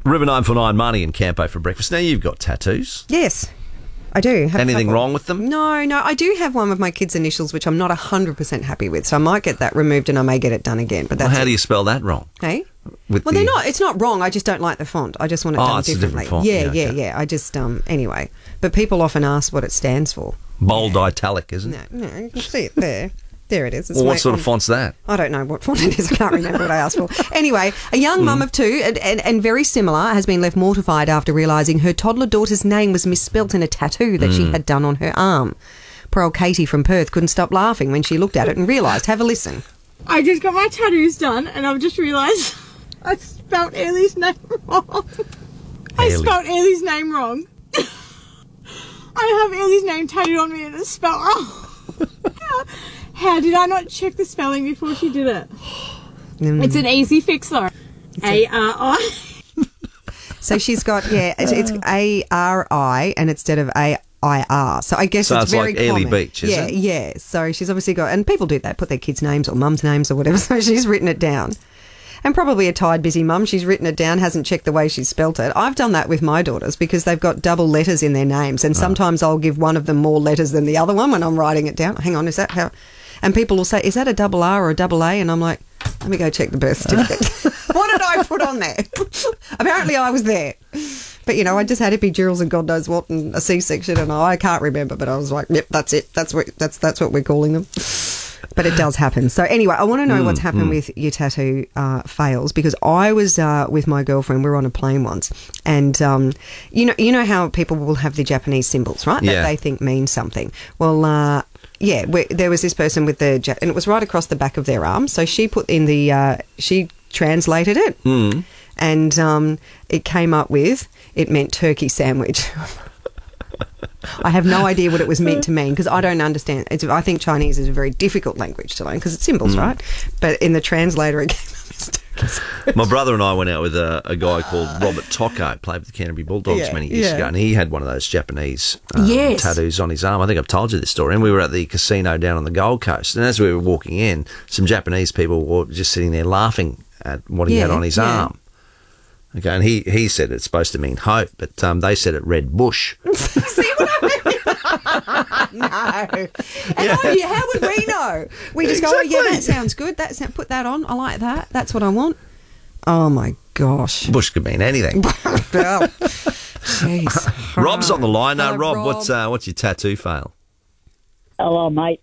River 949, Marnie and Campo for breakfast. Now, you've got tattoos. Yes, I do. Have Anything wrong with them? No. I do have one with my kids' initials, which I'm not 100% happy with. So I might get that removed and I may get it done again. But that's How do you spell that wrong? Hey? They're not. It's not wrong. I just don't like the font. I just want it done it's differently. A different font. Yeah. I just anyway. But people often ask what it stands for. Bold italic, isn't it? No, you can see it there. There it is. It's what sort of font's that? I don't know what font it is. I can't remember what I asked for. Anyway, a young mum of two, and very similar, has been left mortified after realising her toddler daughter's name was misspelt in a tattoo that she had done on her arm. Poor old Katie from Perth couldn't stop laughing when she looked at it and realised. Have a listen. I just got my tattoos done and I've just realised I spelt Ailey's name wrong. I spelt Ailey's name wrong. I have Ailey's name tattooed on me and it's spelled wrong. How did I not check the spelling before she did it? It's an easy fix though. A-R-I. So she's got, it's A-R-I and instead of A-I-R. So I guess it's very like common. Ailey Beach, is it? Yeah. So she's obviously got, and people do that, put their kids' names or mum's names or whatever. So she's written it down. And probably a tired, busy mum. She's written it down, hasn't checked the way she's spelt it. I've done that with my daughters because they've got double letters in their names. And sometimes I'll give one of them more letters than the other one when I'm writing it down. Hang on, is that how... And people will say, is that a double R or a double A? And I'm like, let me go check the birth certificate. What did I put on there? Apparently I was there. But, I just had epidurals and God knows what and a C-section and I can't remember. But I was like, yep, that's it. That's what we're calling them. But it does happen. So anyway, I want to know what's happened with your tattoo fails because I was with my girlfriend. We were on a plane once, and you know how people will have the Japanese symbols, right? Yeah. That they think mean something. Well, there was this person with and it was right across the back of their arm. So she put in she translated it, and it came up with it meant turkey sandwich. I have no idea what it was meant to mean because I don't understand. I think Chinese is a very difficult language to learn because it's symbols, right? But in the translator, it came up as turkey sandwich. My brother and I went out with a guy called Robert Tocco, played with the Canterbury Bulldogs many years ago, and he had one of those Japanese tattoos on his arm. I think I've told you this story. And we were at the casino down on the Gold Coast, and as we were walking in, some Japanese people were just sitting there laughing at what he had on his arm. Okay, and he said it's supposed to mean hope, but they said it read bush. See what I mean? No. And how would we know? We just go, oh, yeah, that sounds good. Put that on. I like that. That's what I want. Oh, my gosh. Bush could mean anything. Well, jeez. Rob's on the line now. Hello, Rob, Rob. what's your tattoo fail? Hello, mate.